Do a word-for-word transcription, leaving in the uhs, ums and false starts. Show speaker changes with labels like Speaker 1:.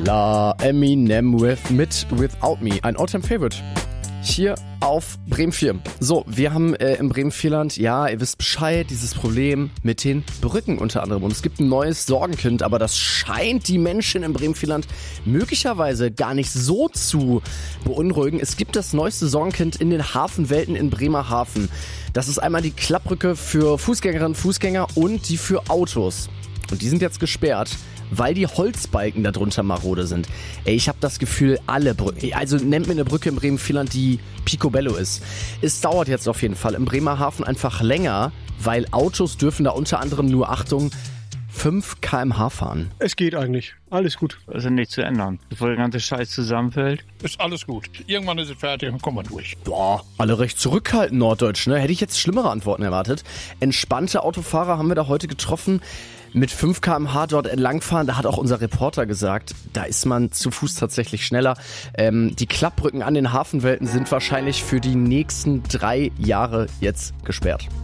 Speaker 1: La Eminem with mit Without Me, ein All-Time-Favorite. Hier auf Bremen vier. So, wir haben äh, im Bremen-Vierland, ja, ihr wisst Bescheid, dieses Problem mit den Brücken unter anderem. Und es gibt ein neues Sorgenkind, aber das scheint die Menschen im Bremen-Vierland möglicherweise gar nicht so zu beunruhigen. Es gibt das neueste Sorgenkind in den Hafenwelten in Bremerhaven. Das ist einmal die Klappbrücke für Fußgängerinnen und Fußgänger und die für Autos. Und die sind jetzt gesperrt, weil die Holzbalken darunter marode sind. Ey, ich habe das Gefühl, alle Brücken, also nennt mir eine Brücke im Bremen-Vierland, die picobello ist. Es dauert jetzt auf jeden Fall im Bremerhaven einfach länger, weil Autos dürfen da unter anderem nur, Achtung, fünf Kilometer pro Stunde fahren.
Speaker 2: Es geht eigentlich. Alles gut.
Speaker 3: Das ist nicht zu ändern. Bevor der ganze Scheiß zusammenfällt.
Speaker 4: Ist alles gut. Irgendwann ist es fertig und kommen wir durch.
Speaker 1: Boah, alle recht zurückhaltend norddeutsch, ne? Hätte ich jetzt schlimmere Antworten erwartet. Entspannte Autofahrer haben wir da heute getroffen. Mit fünf Kilometer pro Stunde dort entlangfahren, da hat auch unser Reporter gesagt, da ist man zu Fuß tatsächlich schneller. Ähm, die Klappbrücken an den Hafenwelten sind wahrscheinlich für die nächsten drei Jahre jetzt gesperrt.